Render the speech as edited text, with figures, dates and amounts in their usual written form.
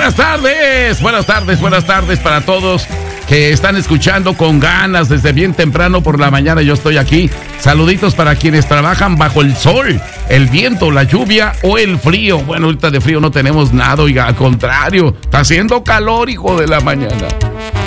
Buenas tardes para todos que están escuchando con ganas desde bien temprano por la mañana. Yo estoy aquí. Saluditos para quienes trabajan bajo el sol, el viento, la lluvia o el frío. Bueno, ahorita de frío no tenemos nada, oiga, al contrario, está haciendo calor, hijo de la mañana.